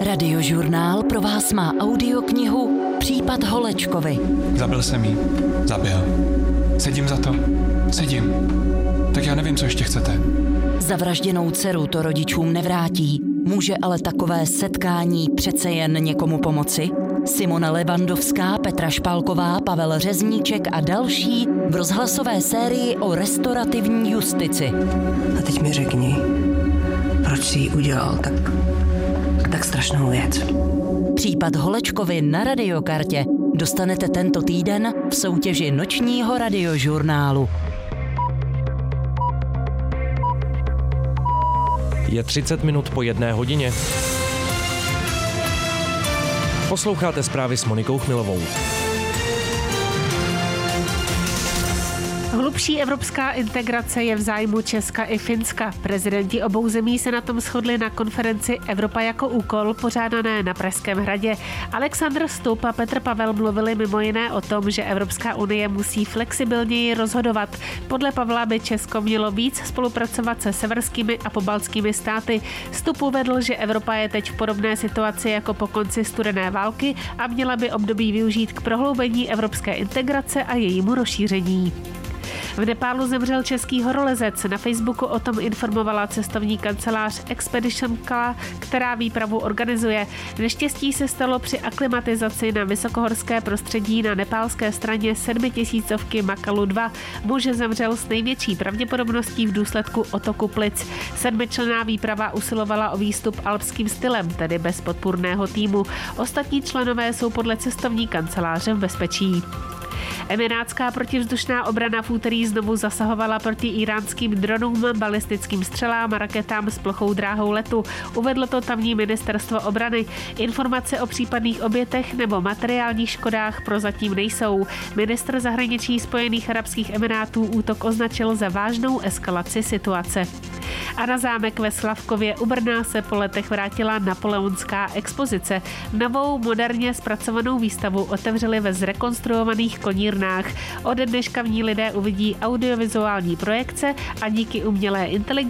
Radiožurnál pro vás má audioknihu Případ Holečkovy. Zabil jsem jí. Zabil. Sedím za to. Sedím. Tak já nevím, co ještě chcete. Zavražděnou dceru to rodičům nevrátí. Může ale takové setkání přece jen někomu pomoci? Simona Levandovská, Petra Špálková, Pavel Řezníček a další v rozhlasové sérii o restaurativní justici. A teď mi řekni, proč jsi jí udělal tak strašnou věc. Případ Holečkovy na Radiokartě dostanete tento týden v soutěži nočního radiožurnálu. Je 30 minut po 1 hodině. Posloucháte zprávy s Monikou Chmilovou. Hlubší evropská integrace je v zájmu Česka i Finska. Prezidenti obou zemí se na tom shodli na konferenci Evropa jako úkol, pořádané na Pražském hradě. Alexandr Stubb a Petr Pavel mluvili mimo jiné o tom, že Evropská unie musí flexibilněji rozhodovat. Podle Pavla by Česko mělo víc spolupracovat se severskými a pobaltskými státy. Stubb uvedl, že Evropa je teď v podobné situaci jako po konci studené války a měla by období využít k prohloubení evropské integrace a jejímu rozšíření. V Nepálu zemřel český horolezec. Na Facebooku o tom informovala cestovní kancelář Expedition Kala, která výpravu organizuje. Neštěstí se stalo při aklimatizaci na vysokohorské prostředí na nepálské straně 7000 Makalu 2. Muž zemřel s největší pravděpodobností v důsledku otoku plic. 7členná výprava usilovala o výstup alpským stylem, tedy bez podpůrného týmu. Ostatní členové jsou podle cestovní kanceláře v bezpečí. Emirátská protivzdušná obrana v úterý znovu zasahovala proti íránským dronům, balistickým střelám a raketám s plochou dráhou letu. Uvedlo to tamní ministerstvo obrany. Informace o případných obětech nebo materiálních škodách prozatím nejsou. Ministr zahraničí Spojených arabských emirátů útok označil za vážnou eskalaci situace. A na zámek ve Slavkově u Brna se po letech vrátila napoleonská expozice. Novou moderně zpracovanou výstavu otevřeli ve zrekonstruovaných konírnách. Od dneška v ní lidé uvidí audiovizuální projekce a díky umělé inteligenci